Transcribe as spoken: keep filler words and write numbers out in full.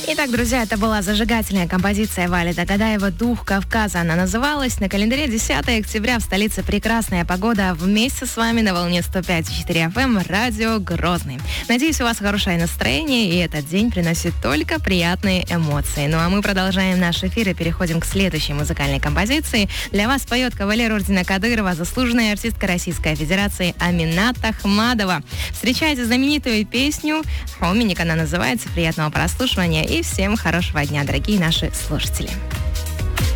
Итак, друзья, это была зажигательная композиция Вали Догадаева «Дух Кавказа». Она называлась. На календаре десятое октября, в столице прекрасная погода. Вместе с вами на волне сто пять и четыре эф эм радио Грозный. Надеюсь, у вас хорошее настроение, и этот день приносит только приятные эмоции. Ну а мы продолжаем наш эфир и переходим к следующей музыкальной композиции. Для вас поет кавалер ордена Кадырова, заслуженная артистка Российской Федерации Аминат Ахмадова. Встречайте знаменитую песню «Хоминик», она называется. Приятного прослушивания и всем хорошего дня, дорогие наши слушатели.